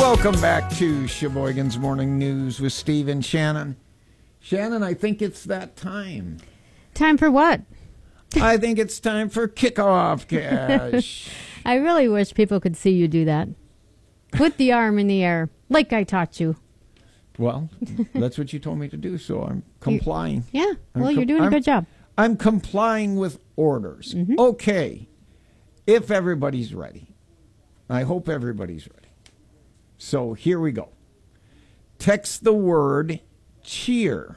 Welcome back to Sheboygan's Morning News with Steve and Shannon. Shannon, I think it's that time. Time for what? I think it's time for kickoff cash. I really wish people could see you do that. Put the arm in the air, like I taught you. Well, that's what you told me to do, so I'm complying. Yeah, well, you're doing a good job. I'm complying with orders. Mm-hmm. Okay, if everybody's ready. I hope everybody's ready. So here we go. Text the word cheer,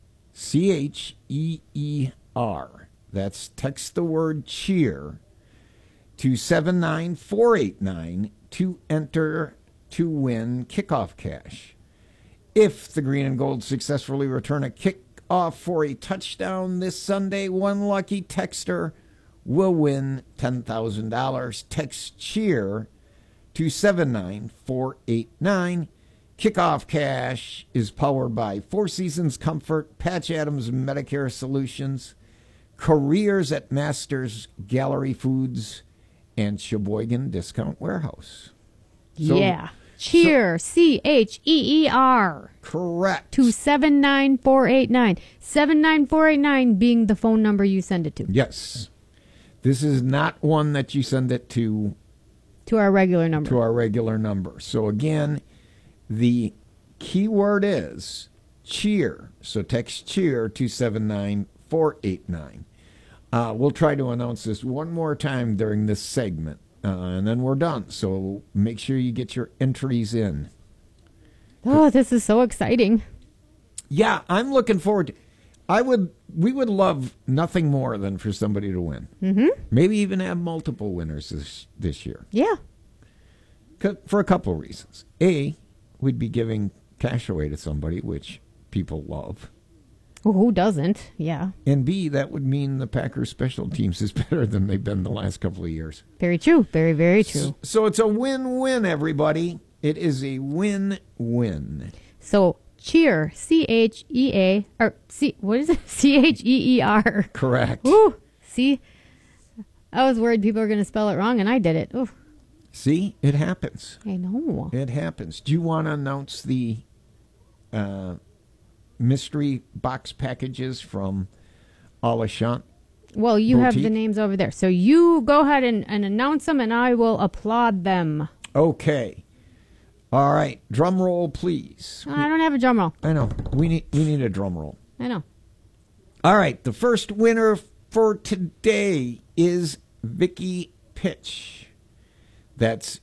C-H-E-E-R. That's text the word cheer to 79489 to enter to win kickoff cash. If the Green and Gold successfully return a kickoff for a touchdown this Sunday, one lucky texter will win $10,000. Text cheer to 79489. Kickoff Cash is powered by Four Seasons Comfort, Patch Adams Medicare Solutions, Careers at Masters Gallery Foods, and Sheboygan Discount Warehouse. Yeah. Cheer, C-H-E-E-R. Correct. To 79489. 79489 being the phone number you send it to. Yes. This is not one that you send it to our regular number. To our regular number. So again, the keyword is cheer. So text cheer to 79489. We'll try to announce this one more time during this segment, and then we're done. So make sure you get your entries in. Oh, this is so exciting. Yeah, I'm looking forward to we would love nothing more than for somebody to win. Mm-hmm. Maybe even have multiple winners this year. Yeah. For a couple of reasons. A, we'd be giving cash away to somebody, which people love. Well, who doesn't? Yeah. And B, that would mean the Packers special teams is better than they've been the last couple of years. Very true. Very, very true. So it's a win-win, everybody. It is a win-win. So cheer, C-H-E-A, or what is it? C-H-E-E-R. Correct. Ooh, see? I was worried people were going to spell it wrong, and I did it. Ooh. See? It happens. I know. It happens. Do you want to announce the mystery box packages from Alashant? Well, you Boutique? have the names over there. So you go ahead and announce them, and I will applaud them. Okay. All right. Drum roll, please. I don't have a drum roll. I know. We need a drum roll. I know. All right. The first winner for today is Vicky Pitch. That's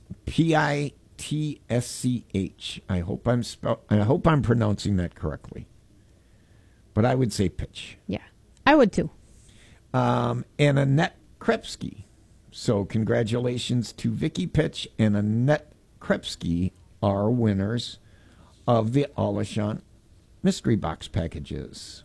P-I-T-S-C-H. I hope I'm pronouncing that correctly. But I would say Pitch. Yeah, I would too. And Annette Krepsky. So congratulations to Vicky Pitch and Annette Krepsky are winners of the Alashant mystery box packages.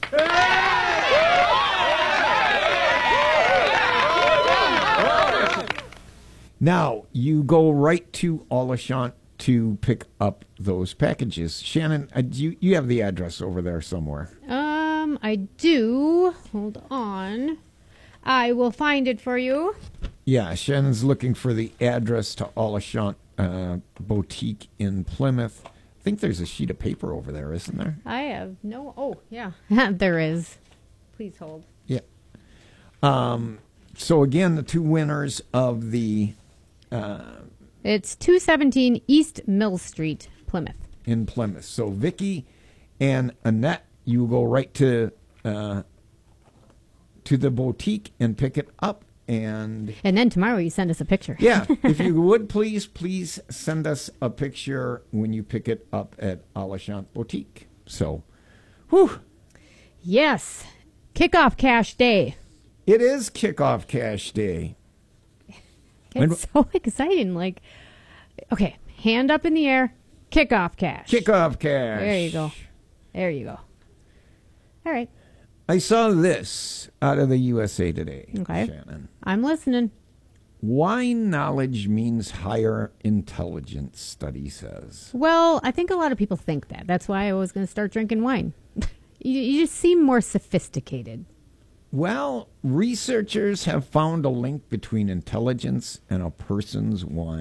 Now, you go right to Alashant to pick up those packages. Shannon, you have the address over there somewhere. I do. Hold on. I will find it for you. Yeah, Shannon's looking for the address to Alashant Boutique in Plymouth. I think there's a sheet of paper over there, isn't there? I have no... Oh, yeah. There is. Please hold. Yeah. So, again, the two winners of the... It's 217 East Mill Street, Plymouth. In Plymouth. So, Vicky and Annette, you go right to the boutique and pick it up. And then tomorrow you send us a picture. Yeah, if you would, please send us a picture when you pick it up at Alashant Boutique. So, whew. Yes. Kickoff Cash Day. It is Kickoff Cash Day. It's so exciting. Like, okay, hand up in the air, kickoff cash. Kickoff cash. There you go. There you go. All right. I saw this out of the USA Today, okay. Shannon. I'm listening. Why knowledge means higher intelligence, study says. Well, I think a lot of people think that. That's why I was going to start drinking wine. You just seem more sophisticated. Well, researchers have found a link between intelligence and a person's wine.